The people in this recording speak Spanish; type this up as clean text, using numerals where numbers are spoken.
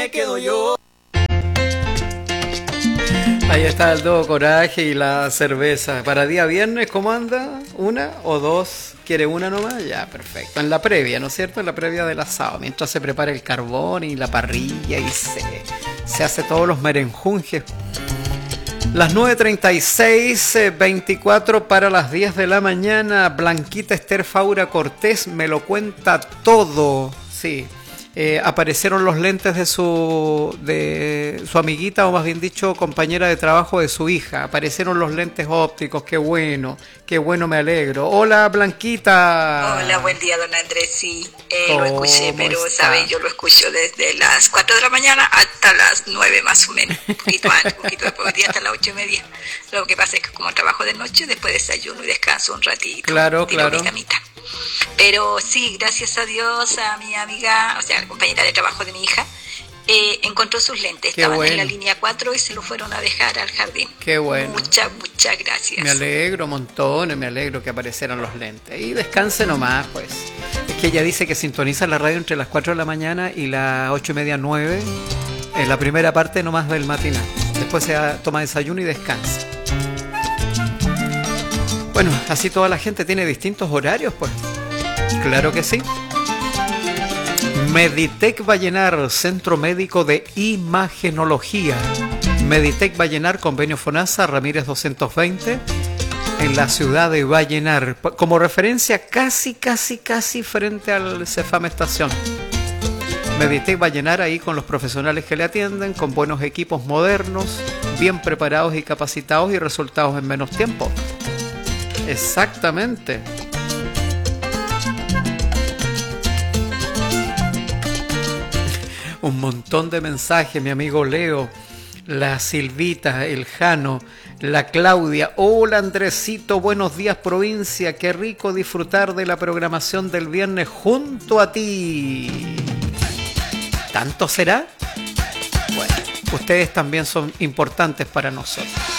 quedo yo. Ahí está el dúo Coraje y la cerveza. Para día viernes, ¿cómo anda? ¿Una o dos? ¿Quiere una nomás? Ya, perfecto. En la previa, ¿no es cierto? En la previa del asado. Mientras se prepara el carbón y la parrilla y se hace todos los merenjunjes. Las 9:36, 24 para las 10 de la mañana. Blanquita Esther Faura Cortés me lo cuenta todo. Sí. Aparecieron los lentes de su amiguita, o más bien dicho, compañera de trabajo de su hija. Aparecieron los lentes ópticos, qué bueno, me alegro. Hola, Blanquita. Hola, buen día, don Andrés. Sí, lo escuché, pero sabe, yo lo escucho desde las 4 de la mañana hasta las 9 más o menos, un poquito antes, un poquito después, hasta las 8:30. Lo que pasa es que como trabajo de noche, después desayuno y descanso un ratito. Claro. Mi camita. Pero sí, gracias a Dios, a mi amiga, o sea, la compañera de trabajo de mi hija, encontró sus lentes. Qué estaban bueno. en la línea 4 y se lo fueron a dejar al jardín. Qué bueno. Muchas gracias. Me alegro montones, me alegro que aparecieran los lentes. Y descanse nomás, pues. Es que ella dice que sintoniza la radio entre las 4 de la mañana y las 8:30, 9, en la primera parte nomás del matinal. Después se toma desayuno y descansa. Bueno, así toda la gente tiene distintos horarios, pues. Claro que sí. Meditec Vallenar, Centro Médico de Imagenología. Meditec Vallenar, convenio FONASA, Ramírez 220, en la ciudad de Vallenar. Como referencia, casi frente al Cefam Estación. Meditec Vallenar, ahí con los profesionales que le atienden, con buenos equipos modernos, bien preparados y capacitados y resultados en menos tiempo. Exactamente. Un montón de mensajes, mi amigo Leo, la Silvita, el Jano, la Claudia. Hola Andresito, buenos días provincia, qué rico disfrutar de la programación del viernes junto a ti. ¿Tanto será? Bueno, ustedes también son importantes para nosotros.